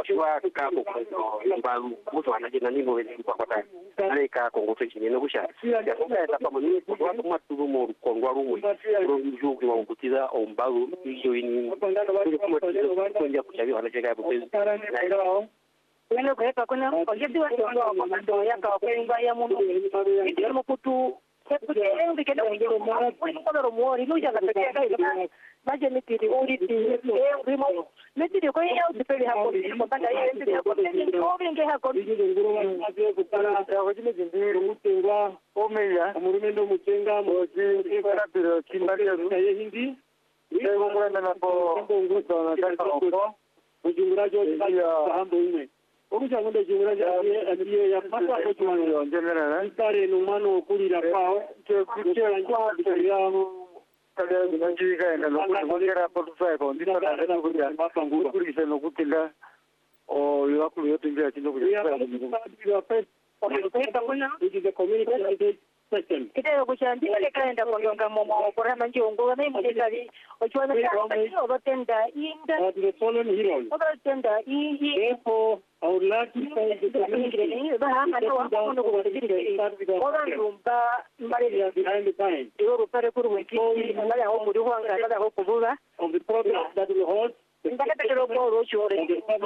shwa ka ko mbalu muso anajenga ningo wezi kwa kota ale ka ko ngofechi ne kusha ya kuma ta pamoni ko wa kuma tubu mo ko ngwaru mo ro njuki wa ngutiza o mbalu iyo ini ko nja kushabi wanajega hapo Wena kwa kuna ojeti wa ndo ya ka kwa ya mundu ndio mkutu kutele ngikenda kwa rumori no ya ka maje mitiri oriti rimo mitiri ko ya utipeli hapo ko tanga yende hapo ko vinge hapo ndio kutana hojime jindiri mutengwa omeya murumendo mutenga moji ibara piro kimbari ya hindi ndio ngorana na po nguso na kaka ko ujungurajo ya hambo ine Oruja ngode jungurajo aliye ya pata ko tuano general tare no mano kulira pao ke kuchela kwa ya kale ngiga enda no kulira por saiko ndito tare no kulira mapangu kulise no kutinda o yakulu yote ndia chindo kulira ya pesa the community second kita kuchandi ile kaenda kuonga momo korama njongo na imudekali ochwana kwa tenda inda the fallen heroes tenda therefore I would like to say the community bahama no wakono ko dirire oga rumba mbali behind the time iro pare kuru wiki ngala ho muri wanga ngala ho kubuga of the program that will hold ndakata kero ko rochore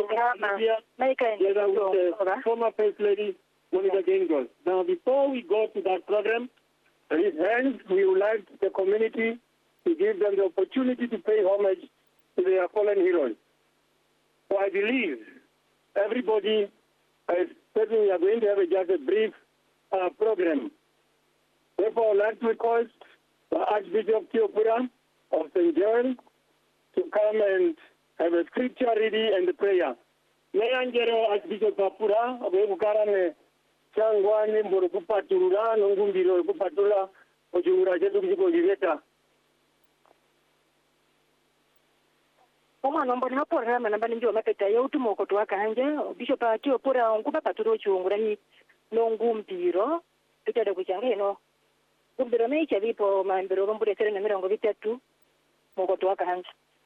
former first lady Monica Gengos. Now, before we go to that program, hence we would like the community to give them the opportunity to pay homage to their fallen heroes. So I believe everybody is certain we are going to have just a brief program. Therefore, I would like to request the Archbishop Theopura of St. John to come and have a scripture reading and the prayer. Mayangero Archbishop Papura of Ebukarane Changwani Mburukupatura, Nungumbiro Kupatula, Ojura Jetuko Giveta. Oma nombo na porama namba njo mapeta ya utumo ko twaka hanje Bishop Atio pora onkuba paturo chungura ni nongumbiro tutade kuchange no kumbiro me chavipo mambiro rombure tere na mirongo bitatu moko twaka hanje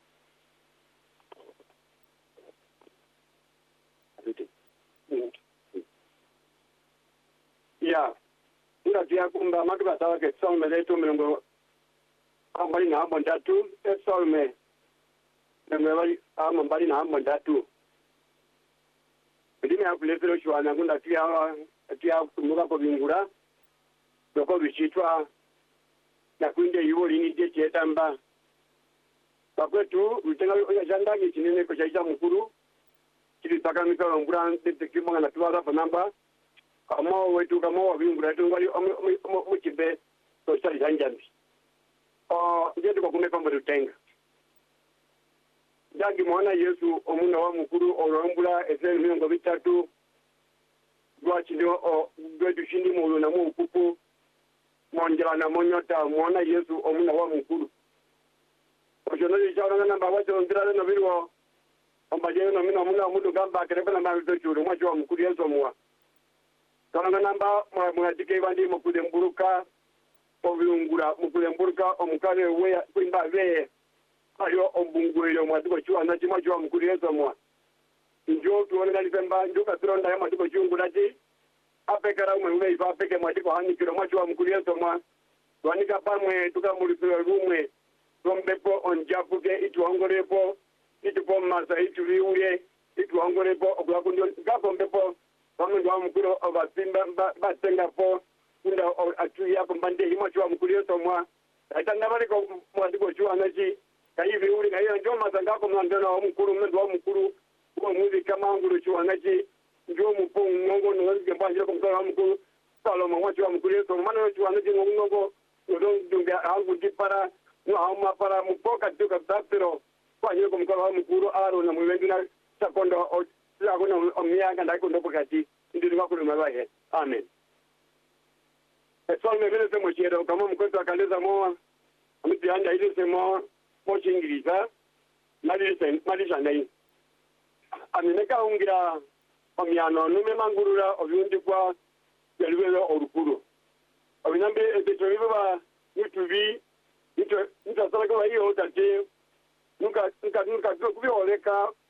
ya ina dia kumba maduka tawa ke solme letu milongo ambali na hambo ndatu solme na mwali ambali na hambo ndatu ndime akulefero shwana ngunda tia kumuka ko bingura doko bichitwa na kuinde yubo lini je chetamba bakwetu utenga ya jandangi kinene ko chaita mukuru kili takamika ngura ndete kimanga na tuwa rafa namba kama wetu kama wabingura tungwali muchibe to sali janjambi ndio kwa kumepa mbutenga jagi mwana Yesu omuna wa mukuru orombula esel milongo bitatu gwachindo gwedushindi mulu na mukupu monjala na monyota mwana Yesu omuna wa mukuru ojono jara na baba jo ndira na birwo ambaje na mina omuna mudu gamba kerebana na bidochuru mwacho wa mukuru Yesu omwa kana namba mwatike bandi mukude mburuka obiungura mukude mburuka omukale we kwimba be ayo ombungwero mwatiko chwa na chima chwa mukuru Yesu omwa njo tuone nipemba njo katronda ya mwatiko chungura ji apekara umwe ifa apeke mwatiko hanikiro mwacho wa mukuru Yesu omwa twanika pamwe tukamulipiro rumwe rombepo onjapuke ituongorepo itupo masa ituliuye ituongorepo okulakundio gakombepo pamwe wa mukuru obasimba batenga po unda atuya kombande himo chwa mukuru Yesu omwa atanga bale ko mwatiko chwa naji kaivi uri kayo njo masanga ko mwandana wa mukuru mwendo wa mukuru kwa muzi kama nguru chwa naji njo mupo ngongo no nge mbanje ko mukuru wa mukuru salo mwacho wa mukuru Yesu mwana chwa naji ngongo ndo dunga angu dipara no hauma para mupoka tuka tapiro kwa hiyo kumkala wa mukuru aro na mwengi na sakondo la kuna omianga ndako ndo pokati ndiri makulu mabaye amen so me vile semo chero kama mkoto akaleza moa mti anja ile semo mochingiriza mali sanai amineka ungira omiano nume mangurura obyundi kwa yalwelo orukuru obinambe etetoriba ba yutubi nita sala kwa hiyo date nuka kubioleka